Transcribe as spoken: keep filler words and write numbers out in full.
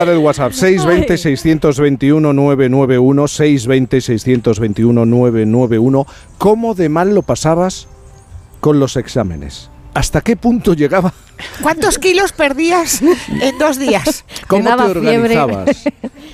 El WhatsApp seis veinte, seiscientos veintiuno, novecientos noventa y uno, seis veinte, seiscientos veintiuno, novecientos noventa y uno. ¿Cómo de mal lo pasabas con los exámenes? ¿Hasta qué punto llegaba? ¿Cuántos kilos perdías en dos días? ¿Cómo Te te daba fiebre. organizabas?